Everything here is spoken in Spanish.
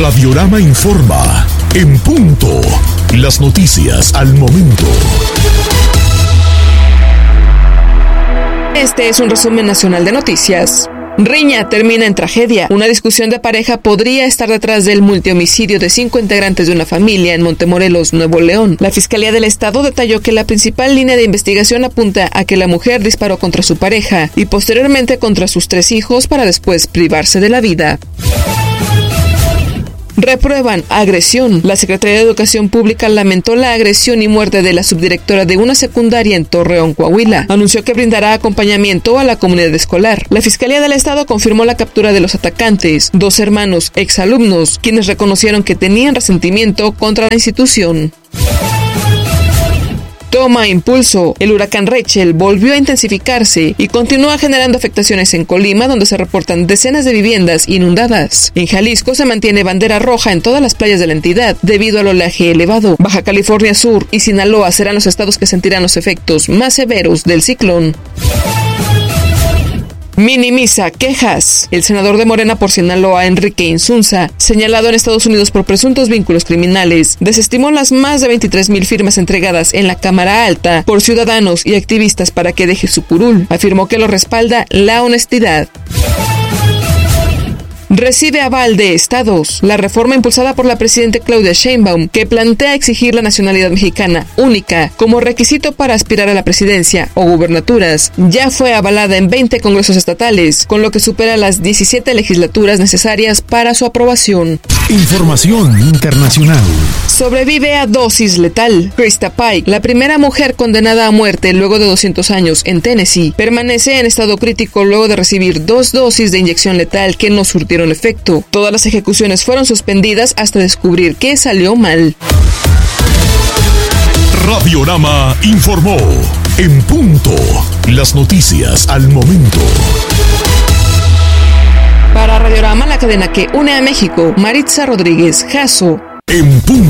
Radiorama informa. En punto. Las noticias al momento. Este es un resumen nacional de noticias. Riña termina en tragedia. Una discusión de pareja podría estar detrás del multihomicidio de 5 integrantes de una familia en Montemorelos, Nuevo León. La Fiscalía del Estado detalló que la principal línea de investigación apunta a que la mujer disparó contra su pareja y posteriormente contra sus 3 hijos para después privarse de la vida. Reprueban agresión. La Secretaría de Educación Pública lamentó la agresión y muerte de la subdirectora de una secundaria en Torreón, Coahuila. Anunció que brindará acompañamiento a la comunidad escolar. La Fiscalía del Estado confirmó la captura de los atacantes, 2 hermanos exalumnos, quienes reconocieron que tenían resentimiento contra la institución. Toma impulso. El huracán Rachel volvió a intensificarse y continúa generando afectaciones en Colima, donde se reportan decenas de viviendas inundadas. En Jalisco se mantiene bandera roja en todas las playas de la entidad debido al oleaje elevado. Baja California Sur y Sinaloa serán los estados que sentirán los efectos más severos del ciclón. Minimiza quejas. El senador de Morena por Sinaloa, Enrique Insunza, señalado en Estados Unidos por presuntos vínculos criminales, desestimó las más de 23,000 firmas entregadas en la Cámara Alta por ciudadanos y activistas para que deje su curul. Afirmó que lo respalda la honestidad. Recibe aval de estados. La reforma impulsada por la presidenta Claudia Sheinbaum, que plantea exigir la nacionalidad mexicana única como requisito para aspirar a la presidencia o gubernaturas, ya fue avalada en 20 congresos estatales, con lo que supera las 17 legislaturas necesarias para su aprobación. Información internacional. Sobrevive a dosis letal. Krista Pike, la primera mujer condenada a muerte luego de 200 años en Tennessee, permanece en estado crítico luego de recibir 2 dosis de inyección letal que no surtieron efecto. Todas las ejecuciones fueron suspendidas hasta descubrir que salió mal. Radiorama informó. En punto. Las noticias al momento. Para Radiorama, la cadena que une a México, Maritza Rodríguez Jasso. En punto.